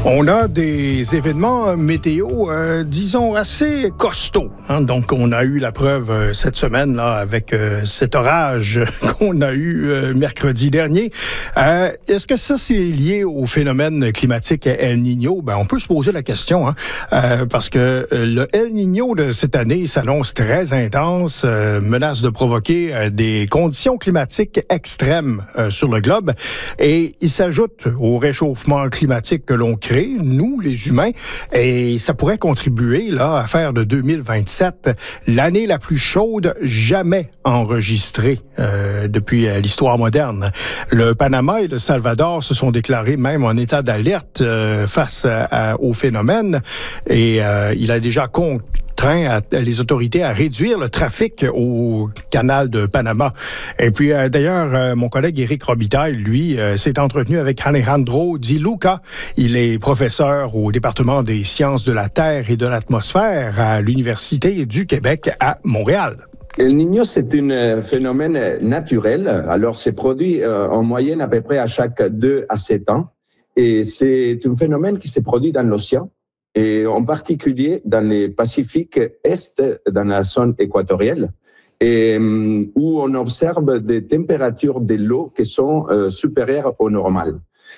On a des événements météo, disons, assez costauds. Donc, on a eu la preuve cette semaine là avec cet orage qu'on a eu mercredi dernier. Est-ce que ça, c'est lié au phénomène climatique El Niño? On peut se poser la question, parce que le El Niño de cette année s'annonce très intense, menace de provoquer des conditions climatiques extrêmes sur le globe. Et il s'ajoute au réchauffement climatique que l'on crée, nous, les humains, et ça pourrait contribuer là, à faire de 2027 l'année la plus chaude jamais enregistrée depuis l'histoire moderne. Le Panama et le Salvador se sont déclarés même en état d'alerte face au phénomène, et il a déjà contraint les autorités à réduire le trafic au canal de Panama. Et puis, d'ailleurs, mon collègue Éric Robitaille, lui, s'est entretenu avec Alejandro Di Luca. Il est professeur au département des sciences de la Terre et de l'atmosphère à l'Université du Québec à Montréal. El Niño, c'est un phénomène naturel. Alors, c'est produit en moyenne à peu près à chaque 2 à 7 ans. Et c'est un phénomène qui se produit dans l'océan, et en particulier dans le Pacifique Est, dans la zone équatoriale, et où on observe des températures de l'eau qui sont supérieures au normal.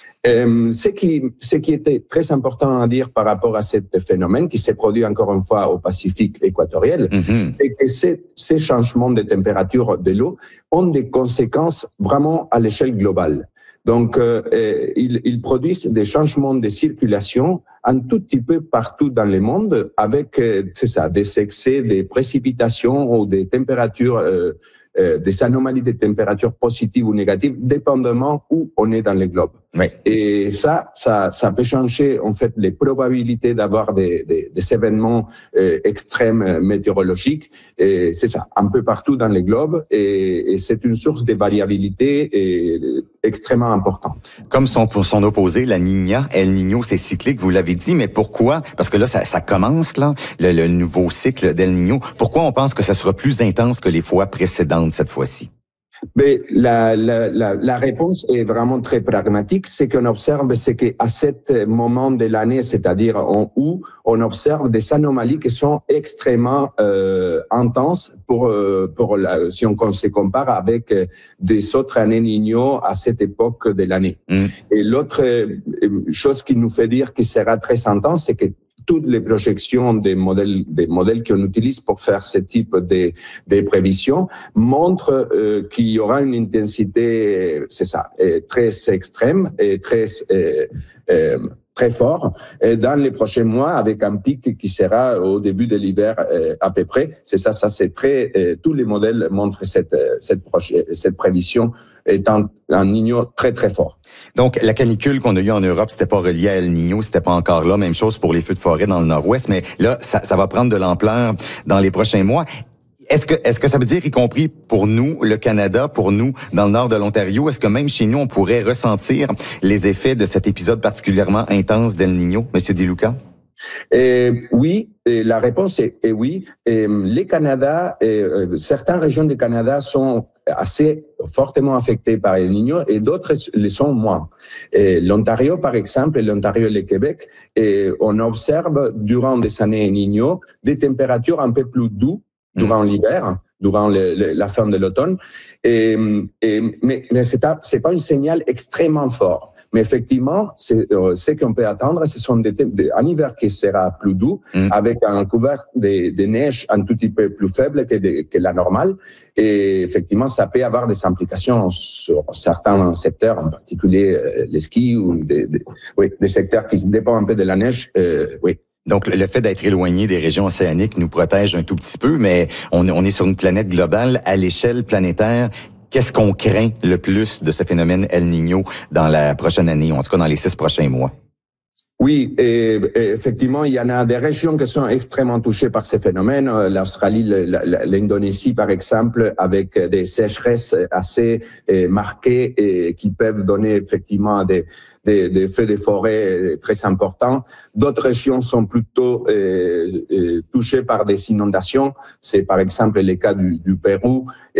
Ce qui était très important à dire par rapport à ce phénomène qui s'est produit encore une fois au Pacifique équatorial, c'est que ces changements de température de l'eau ont des conséquences vraiment à l'échelle globale. Donc, ils produisent des changements de circulation un tout petit peu partout dans le monde avec, des excès de précipitations ou des températures, des anomalies de température positives ou négatives, dépendamment où on est dans le globe. Oui. Et ça peut changer, en fait, les probabilités d'avoir des événements extrêmes météorologiques. Et c'est ça, un peu partout dans le globe. Et c'est une source de variabilité extrêmement importante. Comme son opposé, la Niña, El Niño, c'est cyclique, vous l'avez dit, mais pourquoi? Parce que là, ça commence, là, le nouveau cycle d'El Niño. Pourquoi on pense que ça sera plus intense que les fois précédentes cette fois-ci? Mais la réponse est vraiment très pragmatique. Ce qu'on observe, c'est qu'à ce moment de l'année, c'est-à-dire où on observe des anomalies qui sont extrêmement intenses si on se compare avec des autres années Niño à cette époque de l'année. Et l'autre chose qui nous fait dire qu'il sera très intense, c'est que toutes les projections des modèles qu'on utilise pour faire ce type de prévisions montrent qu'il y aura une intensité, très extrême et très fort dans les prochains mois, avec un pic qui sera au début de l'hiver à peu près. C'est très. Tous les modèles montrent cette prévision étant un Niño très très fort. Donc, la canicule qu'on a eue en Europe, c'était pas relié à El Niño, c'était pas encore là. Même chose pour les feux de forêt dans le nord-ouest, mais là, ça va prendre de l'ampleur dans les prochains mois. Est-ce que ça veut dire, y compris pour nous, le Canada, pour nous, dans le nord de l'Ontario, est-ce que même chez nous, on pourrait ressentir les effets de cet épisode particulièrement intense d'El Niño, Monsieur Di Luca? Oui, la réponse est oui. Les Canada, certaines régions du Canada sont assez fortement affectées par El Niño et d'autres le sont moins. L'Ontario, par exemple, l'Ontario et le Québec, on observe durant des années El Niño des températures un peu plus douces durant l'hiver, durant la fin de l'automne, mais c'est pas un signal extrêmement fort. Mais effectivement, ce qu'on peut attendre, ce sont un hiver qui sera plus doux, avec un couvert de neige un tout petit peu plus faible que la normale. Et effectivement, ça peut avoir des implications sur certains secteurs, en particulier les skis ou des secteurs qui dépendent un peu de la neige. Oui. Donc, le fait d'être éloigné des régions océaniques nous protège un tout petit peu, mais on est sur une planète globale à l'échelle planétaire. Qu'est-ce qu'on craint le plus de ce phénomène El Niño dans la prochaine année, ou en tout cas dans les 6 prochains mois? Oui, et effectivement, il y en a des régions qui sont extrêmement touchées par ces phénomènes. L'Australie, l'Indonésie, par exemple, avec des sécheresses assez marquées et qui peuvent donner effectivement des feux de forêt très importants. D'autres régions sont plutôt touchées par des inondations. C'est par exemple le cas du Pérou.